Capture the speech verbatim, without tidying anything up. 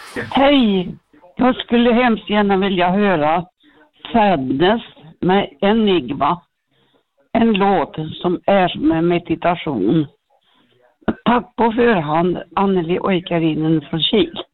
Hej! Jag skulle hemskt gärna vilja höra Sadness med Enigma. En låt som är med meditation. Tack på förhand, Anneli Oikarinen från Kil.